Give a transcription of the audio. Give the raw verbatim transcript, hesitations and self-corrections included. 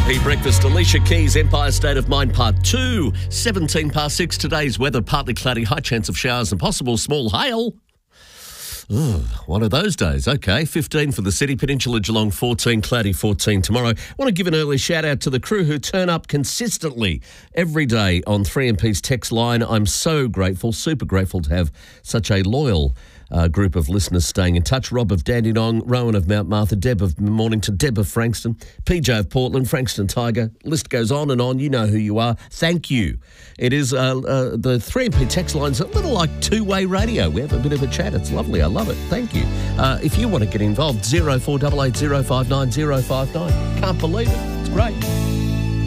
Hey, breakfast. Alicia Keys, Empire State of Mind, Part two. seventeen past six. Today's weather, partly cloudy, high chance of showers and possible small hail. Ooh, one of those days. Okay, fifteen for the city, Peninsula, Geelong, fourteen, cloudy, fourteen tomorrow. I want to give an early shout out to the crew who turn up consistently every day on three M P's text line. I'm so grateful, super grateful to have such a loyal uh, group of listeners staying in touch. Rob of Dandenong, Rowan of Mount Martha, Deb of Mornington, Deb of Frankston, P J of Portland, Frankston Tiger. List goes on and on. You know who you are. Thank you. It is uh, uh, the three M P text line's a little like two-way radio. We have a bit of a chat. It's lovely. I love it. Thank you. Uh, if you want to get involved, zero four eight eight zero five nine zero five nine. Can't believe it. It's great.